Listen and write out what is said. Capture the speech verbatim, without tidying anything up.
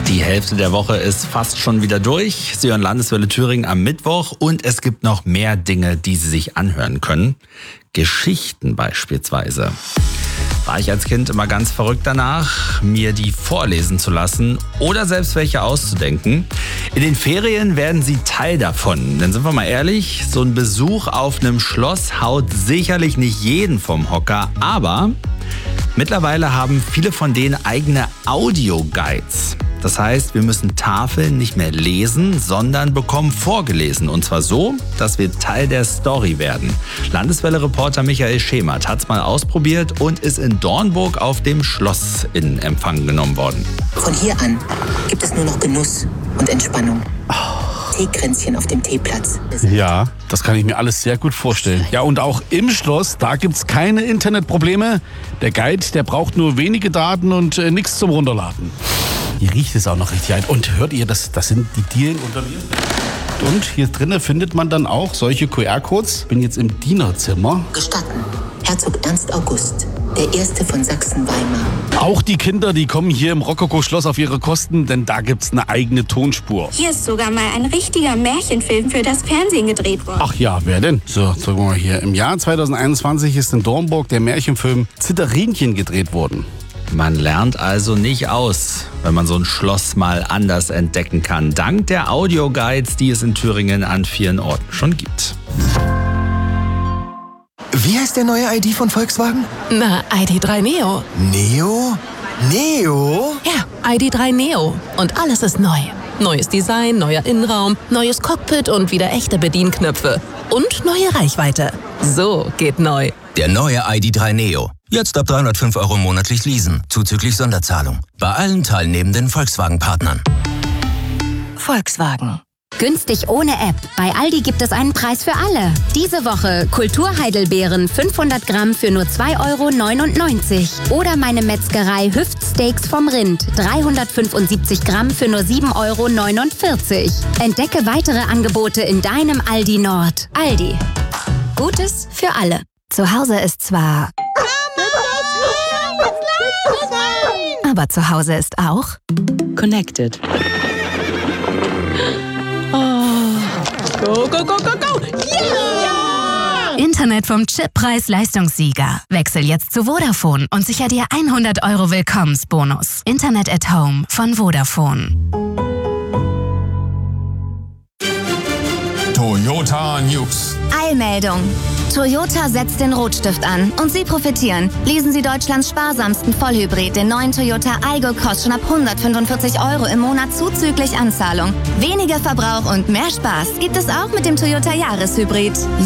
Die Hälfte der Woche ist fast schon wieder durch. Sie hören Landeswelle Thüringen am Mittwoch und es gibt noch mehr Dinge, die Sie sich anhören können. Geschichten beispielsweise. War ich als Kind immer ganz verrückt danach, mir die vorlesen zu lassen oder selbst welche auszudenken. In den Ferien werden Sie Teil davon. Denn sind wir mal ehrlich, so ein Besuch auf einem Schloss haut sicherlich nicht jeden vom Hocker, aber mittlerweile haben viele von denen eigene Audioguides. Das heißt, wir müssen Tafeln nicht mehr lesen, sondern bekommen vorgelesen. Und zwar so, dass wir Teil der Story werden. Landeswelle-Reporter Michael Schemert hat es mal ausprobiert und ist in Dornburg auf dem Schloss in Empfang genommen worden. Von hier an gibt es nur noch Genuss und Entspannung. Teekränzchen auf dem Teeplatz. Ja, das kann ich mir alles sehr gut vorstellen. Ja, und auch im Schloss, da gibt's keine Internetprobleme. Der Guide, der braucht nur wenige Daten und äh, nichts zum Runterladen. Hier riecht es auch noch richtig ein. Und hört ihr, das, das sind die Dielen unter mir? Und hier drinnen findet man dann auch solche Q R-Codes. Ich bin jetzt im Dienerzimmer. Gestatten, Herzog Ernst August, der Erste von Sachsen-Weimar. Auch die Kinder, die kommen hier im Rokoko-Schloss auf ihre Kosten, denn da gibt's eine eigene Tonspur. Hier ist sogar mal ein richtiger Märchenfilm für das Fernsehen gedreht worden. Ach ja, wer denn? So, sagen wir mal hier. Im Jahr zwanzig einundzwanzig ist in Dornburg der Märchenfilm Zitterinchen gedreht worden. Man lernt also nicht aus, wenn man so ein Schloss mal anders entdecken kann. Dank der Audioguides, die es in Thüringen an vielen Orten schon gibt. Wie heißt der neue I D von Volkswagen? Na, I D drei Neo. Neo? Neo? Ja, I D drei Neo. Und alles ist neu. Neues Design, neuer Innenraum, neues Cockpit und wieder echte Bedienknöpfe. Und neue Reichweite. So geht neu. Der neue I D drei Neo. Jetzt ab dreihundertfünf Euro monatlich leasen, zuzüglich Sonderzahlung. Bei allen teilnehmenden Volkswagen-Partnern. Volkswagen. Günstig ohne App. Bei Aldi gibt es einen Preis für alle. Diese Woche Kulturheidelbeeren fünfhundert Gramm für nur zwei Euro neunundneunzig. Oder meine Metzgerei Hüftsteaks vom Rind dreihundertfünfundsiebzig Gramm für nur sieben Euro neunundvierzig. Entdecke weitere Angebote in deinem Aldi Nord. Aldi. Gutes für alle. Zu Hause ist zwar... Aber zu Hause ist auch... Connected. Go, go, go, go, go! Yeah! Internet vom Chippreis-Leistungssieger. Wechsel jetzt zu Vodafone und sicher dir hundert Euro Willkommensbonus. Internet at Home von Vodafone. Toyota News. Eilmeldung. Toyota setzt den Rotstift an und Sie profitieren. Lesen Sie Deutschlands sparsamsten Vollhybrid, den neuen Toyota Aygo, kostet schon ab hundertfünfundvierzig Euro im Monat zuzüglich Anzahlung. Weniger Verbrauch und mehr Spaß gibt es auch mit dem Toyota Jahreshybrid.